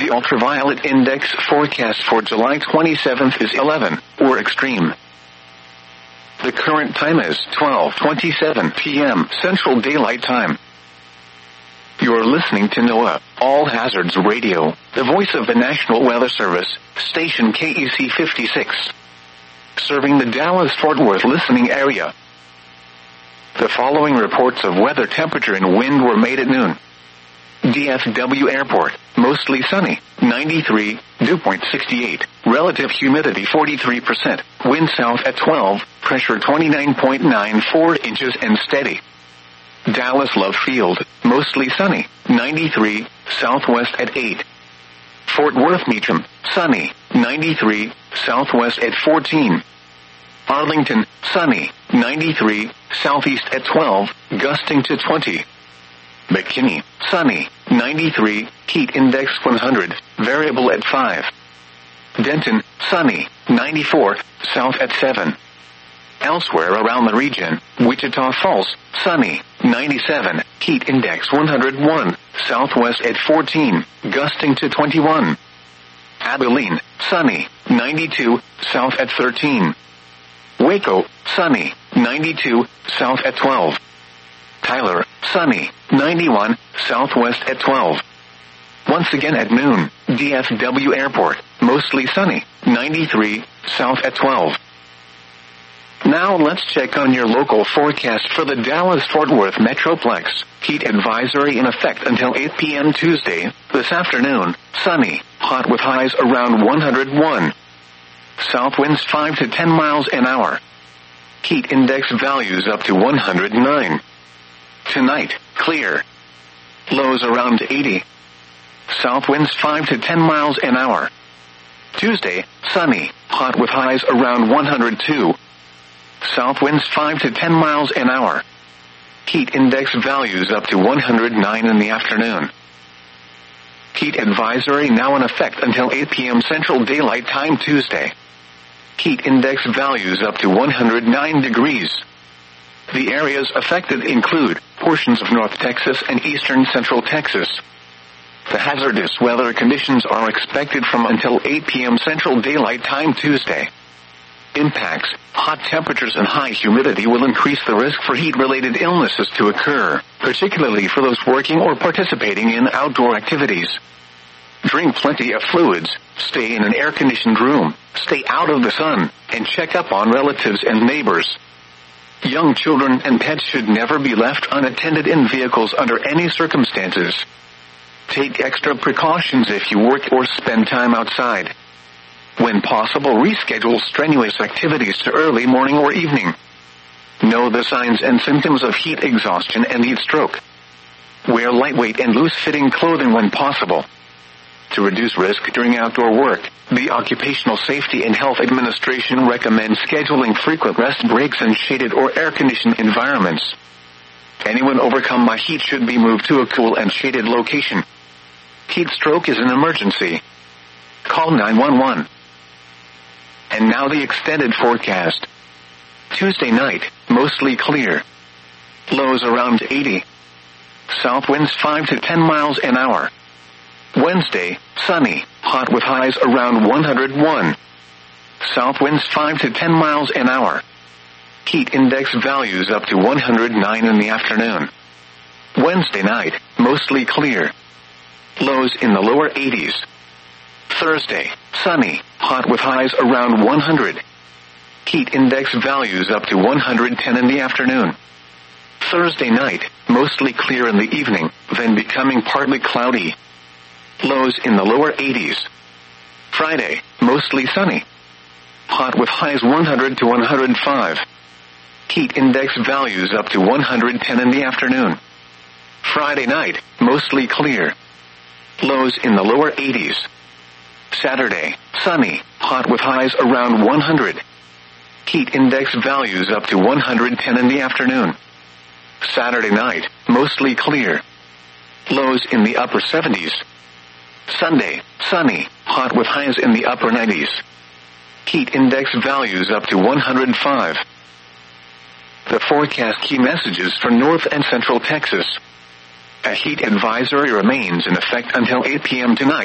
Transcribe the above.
The ultraviolet index forecast for July 27th is 11, or extreme. The current time is 12:27 p.m. Central Daylight Time. You're listening to NOAA, All Hazards Radio, the voice of the National Weather Service, station KEC 56. Serving the Dallas-Fort Worth listening area. The following reports of weather, temperature, and wind were made at noon. DFW Airport, mostly sunny, 93, dew point 68, relative humidity 43%, wind south at 12, pressure 29.94 inches and steady. Dallas Love Field, mostly sunny, 93, southwest at 8. Fort Worth Meacham, sunny, 93, southwest at 14. Arlington, sunny, 93, southeast at 12, gusting to 20. McKinney, sunny, 93, heat index 100, variable at 5. Denton, sunny, 94, south at 7. Elsewhere around the region, Wichita Falls, sunny, 97, heat index 101, southwest at 14, gusting to 21. Abilene, sunny, 92, south at 13. Waco, sunny, 92, south at 12. Tyler, sunny, 91, southwest at 12. Once again at noon, DFW Airport, mostly sunny, 93, south at 12. Now let's check on your local forecast for the Dallas-Fort Worth Metroplex. Heat advisory in effect until 8 p.m. Tuesday. This afternoon, sunny, hot with highs around 101. South winds 5 to 10 miles an hour. Heat index values up to 109. Tonight, clear. Lows around 80. South winds 5 to 10 miles an hour. Tuesday, sunny, hot with highs around 102. South winds 5 to 10 miles an hour. Heat index values up to 109 in the afternoon. Heat advisory now in effect until 8 p.m. Central Daylight Time Tuesday. Heat index values up to 109 degrees. The areas affected include portions of North Texas and eastern Central Texas. The hazardous weather conditions are expected from until 8 p.m. Central Daylight Time Tuesday. Impacts, hot temperatures and high humidity will increase the risk for heat-related illnesses to occur, particularly for those working or participating in outdoor activities. Drink plenty of fluids, stay in an air-conditioned room, stay out of the sun, and check up on relatives and neighbors. Young children and pets should never be left unattended in vehicles under any circumstances. Take extra precautions if you work or spend time outside. When possible, reschedule strenuous activities to early morning or evening. Know the signs and symptoms of heat exhaustion and heat stroke. Wear lightweight and loose-fitting clothing when possible. To reduce risk during outdoor work, the Occupational Safety and Health Administration recommends scheduling frequent rest breaks in shaded or air-conditioned environments. Anyone overcome by heat should be moved to a cool and shaded location. Heat stroke is an emergency. Call 911. And now the extended forecast. Tuesday night, mostly clear. Lows around 80. South winds 5 to 10 miles an hour. Wednesday, sunny, hot with highs around 101. South winds 5 to 10 miles an hour. Heat index values up to 109 in the afternoon. Wednesday night, mostly clear. Lows in the lower 80s. Thursday, sunny, hot with highs around 100. Heat index values up to 110 in the afternoon. Thursday night, mostly clear in the evening, then becoming partly cloudy. Lows in the lower 80s. Friday, mostly sunny. Hot with highs 100 to 105. Heat index values up to 110 in the afternoon. Friday night, mostly clear. Lows in the lower 80s. Saturday, sunny, hot with highs around 100. Heat index values up to 110 in the afternoon. Saturday night, mostly clear. Lows in the upper 70s. Sunday, sunny, hot with highs in the upper 90s. Heat index values up to 105. The forecast key messages for North and Central Texas. A heat advisory remains in effect until 8 p.m. tonight.